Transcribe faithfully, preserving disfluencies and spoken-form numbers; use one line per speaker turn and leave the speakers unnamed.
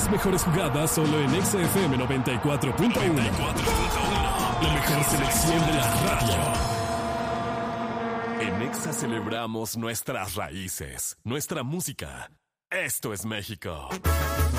Las mejores jugadas solo en Exa F M noventa y cuatro punto uno. La mejor selección de la radio. En Exa celebramos nuestras raíces, nuestra música. Esto es México.